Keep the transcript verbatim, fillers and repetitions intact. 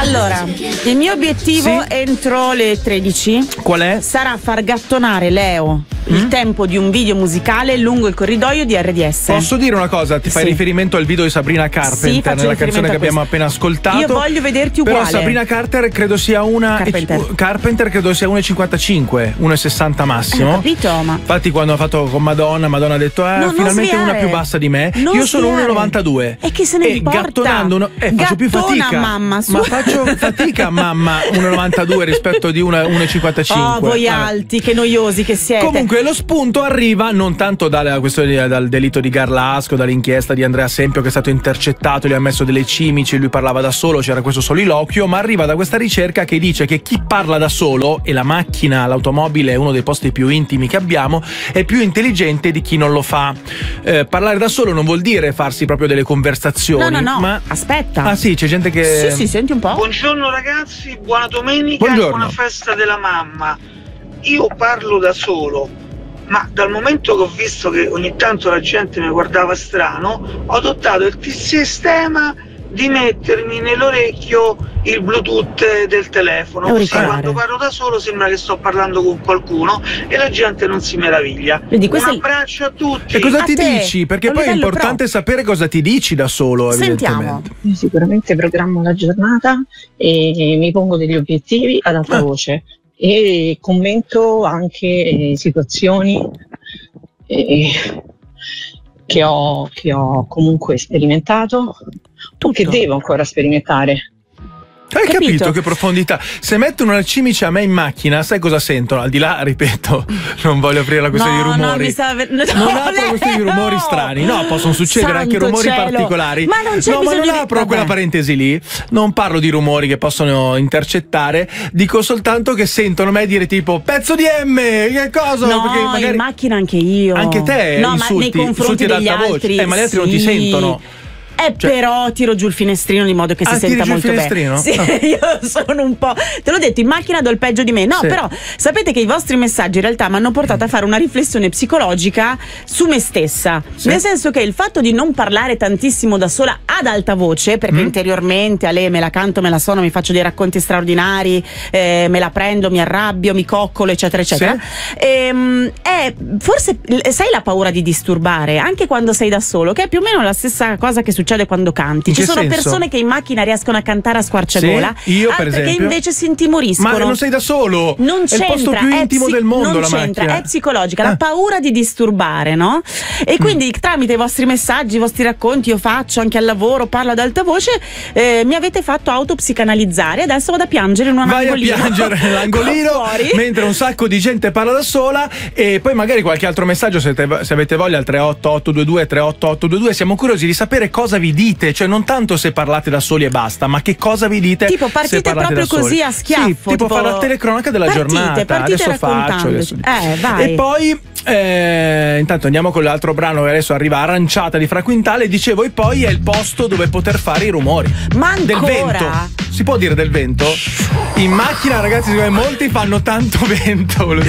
Allora, il mio obiettivo Sì? entro le tredici Qual è? sarà far gattonare Leo il tempo di un video musicale lungo il corridoio di R D S. Posso dire una cosa? Ti fai Sì. riferimento al video di Sabrina Carpenter Sì, faccio nella riferimento canzone che a abbiamo questo. appena ascoltato. Io voglio vederti Però uguale. Sabrina Carter credo sia una Carpenter. e- Carpenter credo sia uno e cinquantacinque, uno e sessanta massimo. Eh, ho capito, ma Infatti quando ha fatto con Madonna, Madonna ha detto eh, No, non finalmente sviare. una più bassa di me. Non Io sono sviare. uno e novantadue. E chi se ne e importa? gattonando uno, eh, faccio più Gattona, fatica. mamma, su. Ma faccio fatica, mamma, uno e novantadue rispetto di uno e cinquantacinque. oh, voi Vabbè. alti, che noiosi che siete. Comunque lo spunto arriva non tanto dalla questione dal delitto di Garlasco, dall'inchiesta di Andrea Sempio che è stato intercettato, gli ha messo delle cimici, lui parlava da solo, c'era questo soliloquio, ma arriva da questa ricerca che dice che chi parla da solo, e la macchina, l'automobile è uno dei posti più intimi che abbiamo, è più intelligente di chi non lo fa. Eh, parlare da solo non vuol dire farsi proprio delle conversazioni. No, no, no, ma... aspetta. Ah sì, c'è gente che... Sì, sì, senti un po'. Buongiorno ragazzi, buona domenica, Buongiorno. buona festa della mamma. Io parlo da solo, ma dal momento che ho visto che ogni tanto la gente mi guardava strano, ho adottato il sistema di mettermi nell'orecchio il Bluetooth del telefono, così Auricolare. quando parlo da solo sembra che sto parlando con qualcuno e la gente non si meraviglia. Vedi, questo Un è il- abbraccio a tutti. E cosa A ti te, dici? Perché a un poi è livello importante pro. sapere cosa ti dici da solo, Sentiamo. evidentemente. Io sicuramente programmo la giornata e mi pongo degli obiettivi ad alta Ah. voce e commento anche eh, situazioni eh, che, ho, che ho comunque sperimentato o che devo ancora sperimentare. Hai capito? Capito? Che profondità? Se mettono una cimice a me in macchina, sai cosa sentono? Al di là, ripeto, non voglio aprire la questione No, di rumori. no, mi sta... no, non apro Leo! questioni di rumori strani, no, possono succedere anche Santo rumori cielo. particolari. Ma non c'è no, ma bisogno non di... apro Vabbè. quella parentesi lì. Non parlo di rumori che possono intercettare, dico soltanto che sentono me dire tipo pezzo di M, che cosa? No, Perché magari in macchina anche io. anche te no, insulti, ma nei confronti insulti ad degli alta voce. altri. Eh, ma gli altri non ti sì. sentono. Eh, Cioè- però tiro giù il finestrino di modo che Ah, si tiri senta giù il molto finestrino? bene. Sì, Ah. io sono un po'. Te l'ho detto, in macchina do il peggio di me. No, Sì. però sapete che i vostri messaggi in realtà mi hanno portato a fare una riflessione psicologica su me stessa. Sì. Nel senso che il fatto di non parlare tantissimo da sola ad alta voce, perché Mm. interiormente a lei me la canto, me la suono, mi faccio dei racconti straordinari, eh, me la prendo, mi arrabbio, mi coccolo, eccetera, eccetera. Ehm, è forse sai la paura di disturbare anche quando sei da solo, che è più o meno la stessa cosa che succede quando canti. In Ci che sono senso? persone che in macchina riescono a cantare a squarciagola, Sì, io, per altre che esempio. invece si intimoriscono. Ma non sei da solo. Non è c'entra, il posto più è intimo psi- del mondo, non la c'entra, macchina. è psicologica, Ah. la paura di disturbare, no? E quindi tramite i vostri messaggi, i vostri racconti, io faccio anche al lavoro, parlo ad alta voce, eh, mi avete fatto autopsicanalizzare, adesso vado a piangere in un Vai a angolino. piangere nell'angolino fuori. mentre un sacco di gente parla da sola, e poi magari qualche altro messaggio se, te- se avete voglia al tre otto otto due due tre otto otto due due. Siamo curiosi di sapere cosa vi dite, cioè non tanto se parlate da soli e basta, ma che cosa vi dite. Tipo se partite parlate proprio da soli. così a schiaffo, Sì, tipo, tipo- fare la telecronaca della Partite, giornata. partite Adesso faccio raccontandoci. adesso. Eh, vai. E poi eh, intanto andiamo con l'altro brano che adesso arriva, Aranciata di Fra Quintale. Dicevo, e poi è il posto dove poter fare i rumori. Ma Del ancora? vento. Si può dire del vento? In macchina, ragazzi, secondo me molti fanno tanto vento.